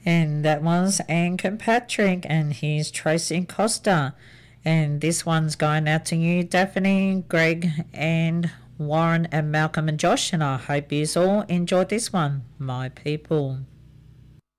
And that was Anne Kirkpatrick, and here's Tracy Costa. And this one's going out to you, Daphne, Greg, and Warren, and Malcolm and Josh. And I hope you all enjoyed this one, my people.